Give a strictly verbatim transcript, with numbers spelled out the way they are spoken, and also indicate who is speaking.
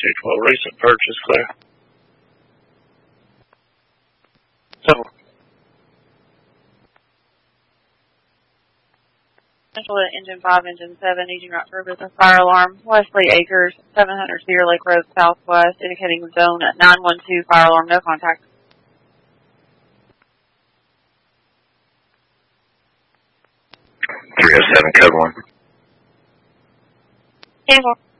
Speaker 1: two twelve, recent purchase, clear. So,
Speaker 2: Central Engine five, Engine seven, needing route for a business fire alarm. Wesley Acres, seven hundred Cedar Lake Road, Southwest, indicating zone at nine one two, fire alarm, no contact.
Speaker 3: three oh seven, code one.
Speaker 2: Ten